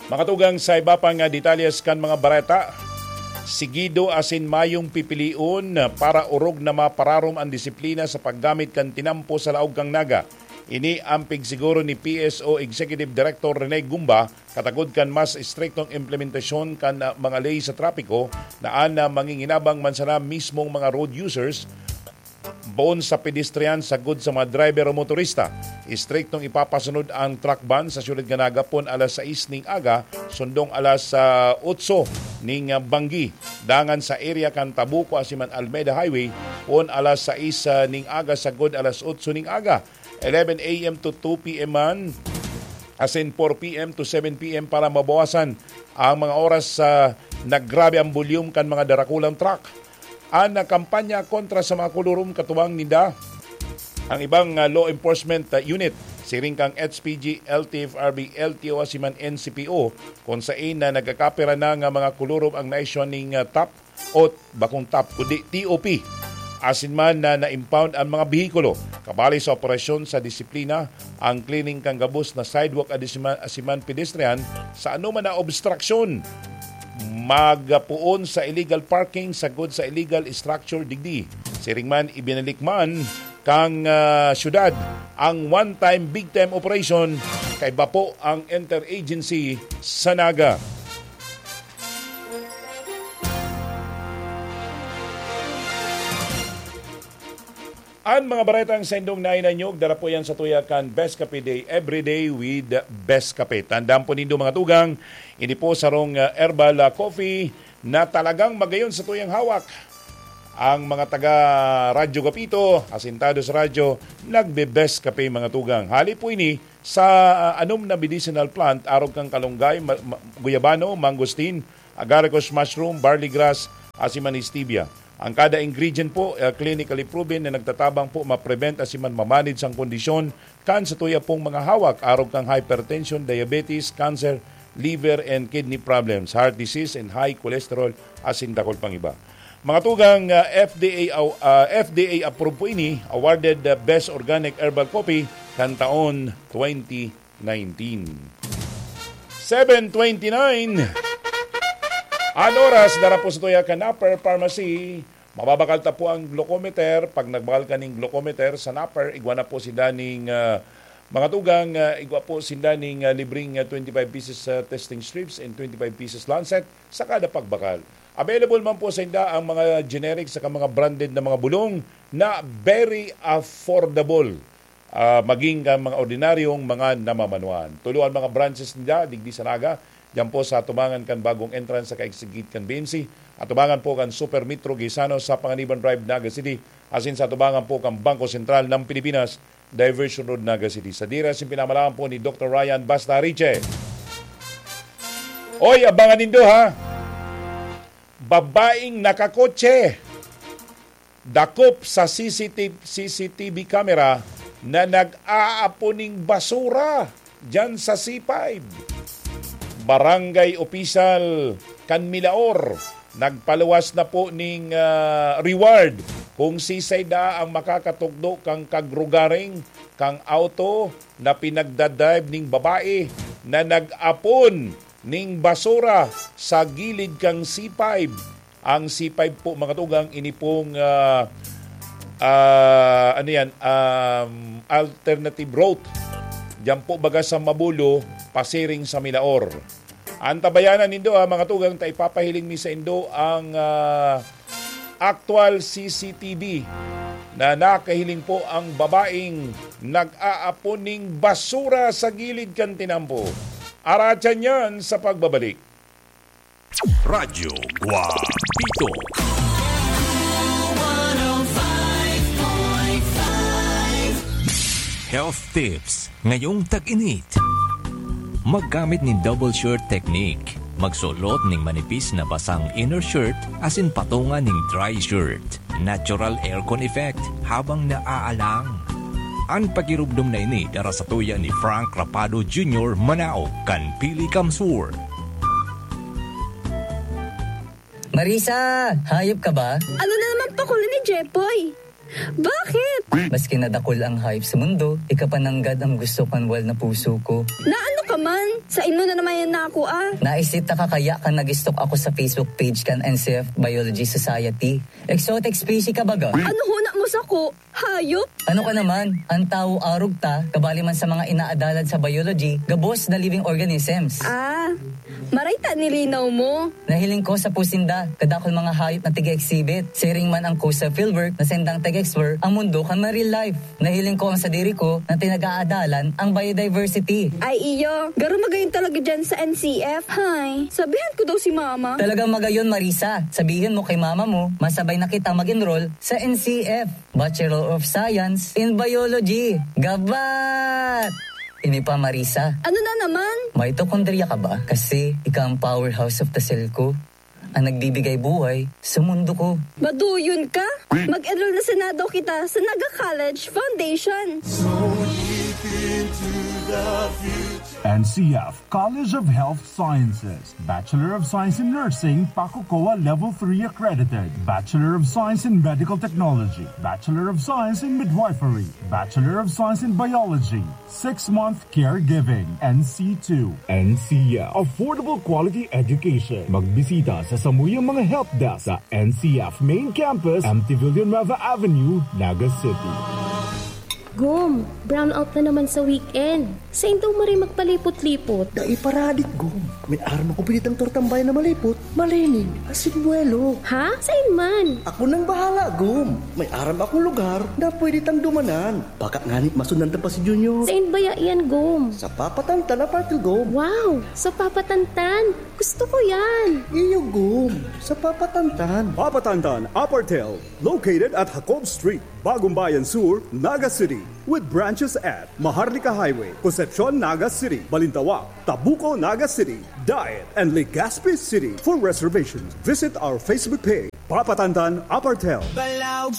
Makatugang sa iba pang detalyes kan mga bareta, sigido asin mayong pipiliun para urog na mapararom ang disiplina sa paggamit kan tinampo sa laog kang naga. Ini ang pigsiguro ni PSO Executive Director Rene Gumba katagod kan mas istriktong implementasyon kan mga ley sa trapiko na manginginabang man sana mismong mga road users boon sa pedestrian sagud sa mga driver o motorista. Istriktong ipapasunod ang truck ban sa syudad nga Nagapon alas 6 ning aga, sundong alas 8 ning Banggi. Dangan sa area kan Tabuco asiman Almeida Highway on alas 6 ning aga sagud alas 8 ning aga. 11 a.m. to 2 p.m. man, as in 4 p.m. to 7 p.m. para mabawasan ang mga oras sa naggrabe ang volume kan mga darakulang truck. Ang kampanya kontra sa mga kulurum katuwang nida ang ibang law enforcement unit, siring kang HPG, LTFRB, LTO, asiman NCPO, kung saan na nagkakapira na nga mga kulurum ang naisyon ning TAP o bakong TAP, kundi TOP. Asin man na na-impound ang mga bihikulo. Kabali sa operasyon sa disiplina, ang cleaning kang gabos na sidewalk asiman pedestrian sa anuman na obstruction. Magapuon sa illegal parking, sagod sa illegal structure digdi. Siring man ibinalik man kang syudad ang one-time big-time operation kay bapo ang interagency sa Naga. Ang mga baretang sendong nainanyog, dara po yan sa tuyakan Best Cafe Day, Everyday with Best Cafe. Tandaan po nindo mga tugang, ini po sarong herbal coffee na talagang magayon sa tuyang hawak. Ang mga taga Radyo Gapito, asintado sa radyo, nagbe-Best Cafe mga tugang. Hali po ini sa anom na medicinal plant, arog kang kalunggay, guyabano, mangosteen, agaricus mushroom, barley grass, asiman stevia. Ang kada ingredient po clinically proven na nagtatabang po ma-prevent asiman ma-manage ang kondisyon kan sa tuya pong mga hawak, arog kang hypertension, diabetes, cancer, liver and kidney problems, heart disease and high cholesterol asin dakol pang iba. Mga tugang FDA approved po ini, awarded Best Organic Herbal Coffee kan taon 2019. 7:29 ang oras, dara po sa tuya ka Napper Pharmacy. Mababakal ta po ang glucometer. Pag nagbakal ka ng glucometer sa Napper, igwa na po sinda ning mga tugang, igwa po sinda ning libreng 25 pieces testing strips and 25 pieces lancet sa kada pagbakal. Available man po sa inda ang mga generic sa mga branded na mga bulong na very affordable. Maging mga ordinaryong mga namamanuan. Tuluan mga branches nila, digdi sa Naga. Diyan po sa tubangan kan bagong entrance sa Kaigsigit kan BNC. At tubangan po kan Super Metro Gisano sa Panganiban Drive, Naga City. Asin sa tubangan po kan Bangko Sentral ng Pilipinas, Diversion Road, Naga City. Sa diras yung pinamalakan po ni Dr. Ryan Bastariche. Oy, abangan nindo ha. Babaeng nakakotse. Dakop sa CCTV camera na nag-aaponing basura dyan sa C5. Barangay Official Kanmilaor nagpaluwas na po ning reward kung sisay da ang makakatugdo kang kagrugaring kang auto na pinagdadrive ning babae na nag-apon ning basura sa gilid kang C5. Ang C5 po mga tugang ini pong alternative route. Diyan po baga sa Mabulo, pasiring sa Milaor. Ang tabayanan nindo mga tugang, tayo papahiling mi sa indo ang actual CCTV na nakahiling po ang babaeng nag-aaponing basura sa gilid kan tinampo. Aratsan yan sa pagbabalik. Radyo Guapito. Health tips ngayong tag-init. Maggamit ni double shirt technique. Magsulot ning manipis na basang inner shirt asin patungan ning dry shirt. Natural aircon effect habang naaalang. Ang pagirubdom na ini dara sa tuya ni Frank Rapado Jr. Manao kan Pili Kamsur. Marisa, hayop ka ba? Ano na naman pakulo ni Jepoy? Bakit? Maski nadakol ang hype sa mundo, ikapananggad ang gusto kanwal na puso ko. Na ano ka man? Sa ino na naman yan na ako Naisita ka kaya ka nag-stalk ako sa Facebook page kan NCF Biology Society. Exotic species ka baga? Ano huna mo sa ko? Hayop? Ano ka naman? Ang tao arog ta, kabali man sa mga inaadalan sa biology, gabos na living organisms. Marayta nilinaw mo. Nahiling ko sa pusinda, kadakol mga hayop na tiga-exhibit. Sharing man ang ko sa fieldwork na sendang tiga-explore ang mundo kan na real life. Nahiling ko ang sadiri ko na tinag-aadalan ang biodiversity. Ay iyo, garo magayon talaga dyan sa NCF. Hay, sabihan ko daw si mama. Talagang magayon, Marisa. Sabihin mo kay mama mo, masabay na kita mag-enroll sa NCF, Bachelor of Science in Biology. Gabat! Ini pa, Marisa. Ano na naman? Mitochondria ka ba? Kasi ikaw ang powerhouse of the cell ko. Ang nagbibigay buhay sa mundo ko. Maduyon ka? Mag-enroll na senado kita sa Naga College Foundation. So deep into the future. NCF College of Health Sciences, Bachelor of Science in Nursing, Pacocoa Level 3 accredited, Bachelor of Science in Medical Technology, Bachelor of Science in Midwifery, Bachelor of Science in Biology, 6-month caregiving, NC2. NCF, affordable quality education. Magbisita sa samuyang mga help desk sa NCF Main Campus, MT Villanueva Avenue, Naga City. Gom, brown out na naman sa weekend. Saan daw mo rin magpalipot-lipot? Dai paradik, Gom. May arma ko pinitang tortambay na malipot. Malining, asin buwelo. Ha? Saan man? Ako nang bahala, Gom. May aram akong lugar na pwede tang dumanan. Baka nganit masundan pa si Junior. Saan ba yan, Gom? Sa Papatantan Aparte, Gom. Wow, sa Papatantan. Gusto ko yan. Iyo, Gom. Sa Papatantan. Papatantan Apartel, located at Jacob Street, Bagong Bayan Sur, Naga City, with branches at Maharlika Highway, Concepcion, Naga City, Balintawak, Tabuco, Naga City, Diet, and Legazpi City. For reservations, visit our Facebook page, Papatantan Apartel.